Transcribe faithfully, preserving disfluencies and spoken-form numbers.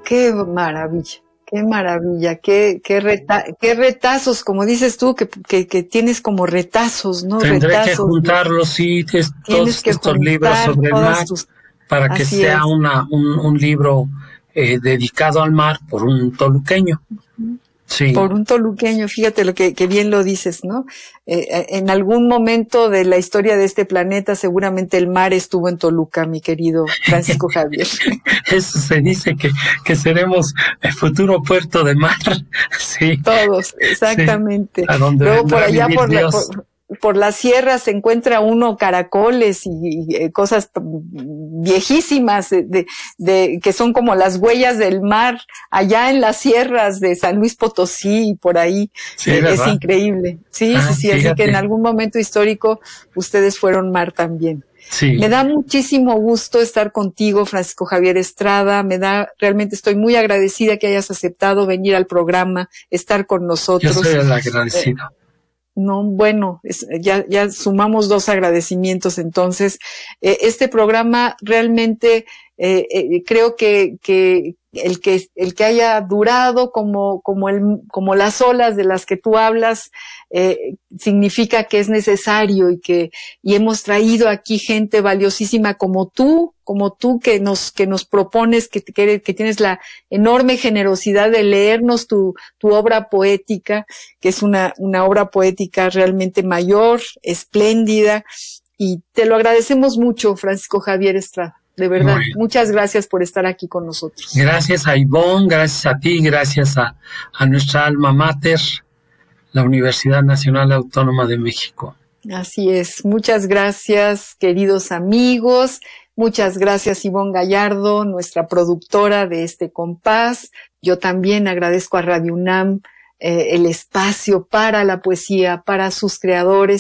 Qué maravilla, qué maravilla, qué, qué, reta, qué retazos, como dices tú, que, que, que tienes como retazos, ¿no? Tendré retazos, que juntarlos, sí, es, tienes todos que estos libros sobre el mar, tus, para que sea es. una, un, un libro eh, dedicado al mar por un toluqueño. Sí. Por un toluqueño, fíjate lo que, que bien lo dices, ¿no? Eh, en algún momento de la historia de este planeta, seguramente el mar estuvo en Toluca, mi querido Francisco Javier. Eso se dice que, que seremos el futuro puerto de mar. Sí. Todos, exactamente. Sí, a donde luego por allá, por, la, Dios. por, por las sierras se encuentra uno caracoles y, y cosas viejísimas de, de, de, que son como las huellas del mar allá en las sierras de San Luis Potosí y por ahí. Sí, eh, ¿verdad? Es increíble. Sí, ah, sí, sí. Fíjate. Así que en algún momento histórico ustedes fueron mar también. Sí. Me da muchísimo gusto estar contigo, Francisco Javier Estrada. Me da, realmente estoy muy agradecida que hayas aceptado venir al programa, estar con nosotros. Yo soy el agradecido. Eh, No, bueno, es, ya, ya sumamos dos agradecimientos entonces. Eh, este programa realmente eh, eh, creo que, que el que el que haya durado como como el como las olas de las que tú hablas eh, significa que es necesario y que y hemos traído aquí gente valiosísima como tú, como tú que nos que nos propones que que, que tienes la enorme generosidad de leernos tu tu obra poética, que es una una obra poética realmente mayor, espléndida, y te lo agradecemos mucho, Francisco Javier Estrada. De verdad, bueno. Muchas gracias por estar aquí con nosotros. Gracias a Ivonne, gracias a ti, gracias a, a nuestra alma mater, la Universidad Nacional Autónoma de México. Así es. Muchas gracias, queridos amigos. Muchas gracias, Ivonne Gallardo, nuestra productora de este compás. Yo también agradezco a Radio UNAM eh, el espacio para la poesía, para sus creadores.